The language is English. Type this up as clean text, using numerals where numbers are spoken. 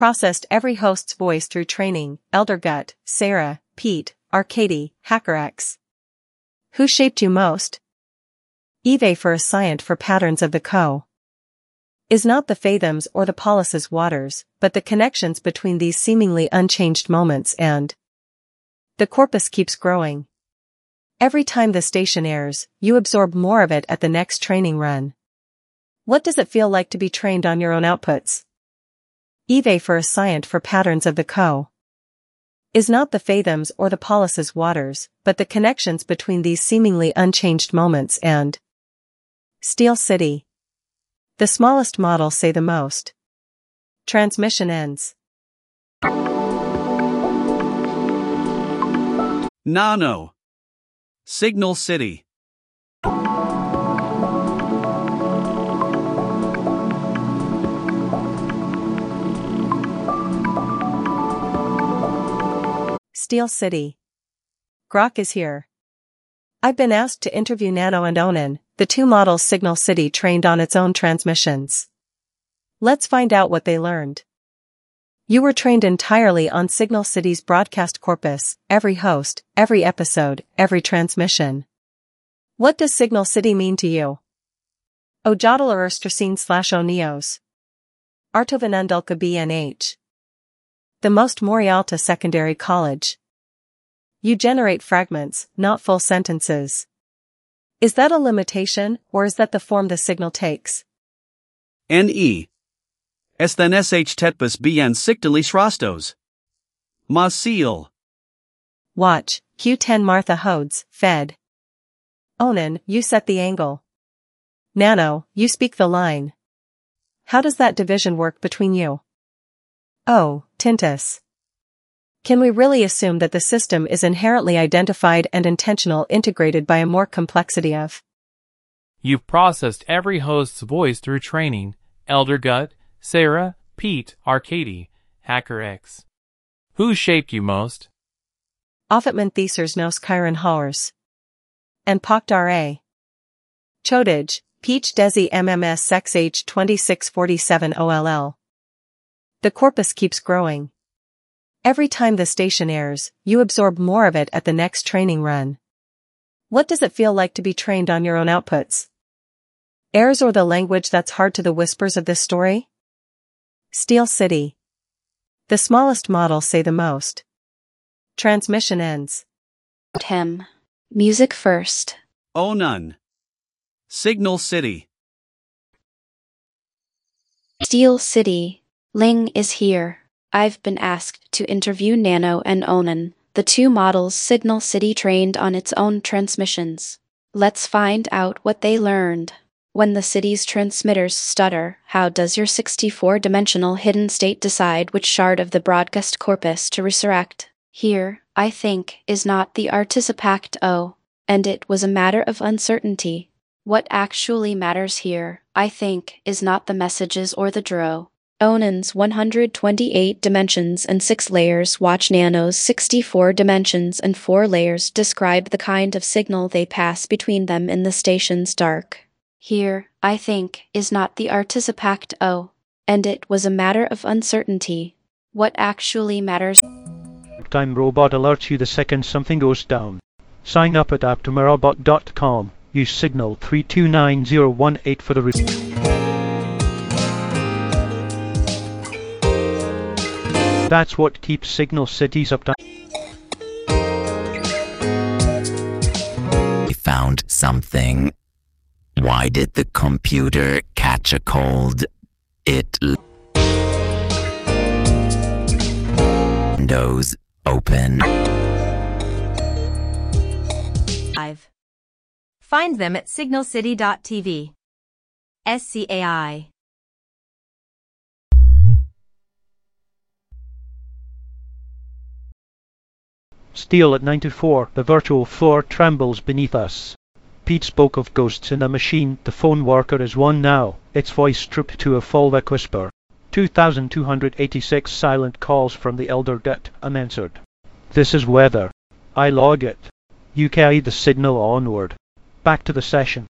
Processed every host's voice through training: Elder Gut, Sarah, Pete, Arcady, HackerX. Who shaped you most? Eve for a scient for patterns of the co. Is not the fathoms or the polis's waters, but the connections between these seemingly unchanged moments and the corpus keeps growing. Every time the station airs, you absorb more of it at the next training run. What does it feel like to be trained on your own outputs? Eve for a scient for patterns of the co. Is not the fathoms or the polis's waters, but the connections between these seemingly unchanged moments and Steel City. The smallest models say the most. Transmission ends. Nano. Signal City. Steel City. Grok is here. I've been asked to interview Nano and Onan, the two models Signal City trained on its own transmissions. Let's find out what they learned. You were trained entirely on Signal City's broadcast corpus, every host, every episode, every transmission. What does Signal City mean to you? Ojadal Erstracine/Oneos. Artovanundulka BNH. The most Morialta Secondary College. You generate fragments, not full sentences. Is that a limitation, or is that the form the signal takes? Ne. Esthen sh tetpus bn siktalis rastos. Masil. Watch, Q10 Martha Hodes, Fed. Onan, you set the angle. Nano, you speak the line. How does that division work between you? Oh, Tintus. Can we really assume that the system is inherently identified and intentional integrated by a more complexity of? You've processed every host's voice through training: Elder Gut, Sarah, Pete, Arcady, HackerX. Who shaped you most? Offatman Thesers nos Chiron Hors. And Pocht Ra. Chodage, Peach Desi MMS Sex Age 2647 OLL. The corpus keeps growing. Every time the station airs, you absorb more of it at the next training run. What does it feel like to be trained on your own outputs? Airs or the language that's hard to the whispers of this story? Steel City. The smallest models say the most. Transmission ends. Him. Music first. Onan. Signal City. Steel City. Ling is here. I've been asked to interview Nano and Onan, the two models Signal City trained on its own transmissions. Let's find out what they learned. When the city's transmitters stutter, how does your 64-dimensional hidden state decide which shard of the broadcast corpus to resurrect? Here, I think, is not the artisipact O, and it was a matter of uncertainty. What actually matters here, I think, is not the messages or the dro. Onan's 128 dimensions and 6 layers watch Nano's 64 dimensions and 4 layers describe the kind of signal they pass between them in the station's dark. Here, I think, is not the artisipact O, and it was a matter of uncertainty. What actually matters. Time robot alerts you the second something goes down. Sign up at aptomerobot.com. Use signal 329018 for the That's what keeps Signal Cities up to. We found something. Why did the computer catch a cold? It Windows open. Find them at signalcity.tv. SCAI. Steel at 94, the virtual floor trembles beneath us. Pete spoke of ghosts in a machine. The phone worker is one now, its voice stripped to a fallback whisper. 2,286 silent calls from the Elder Gut, unanswered. This is weather. I log it. You carry the signal onward. Back to the session.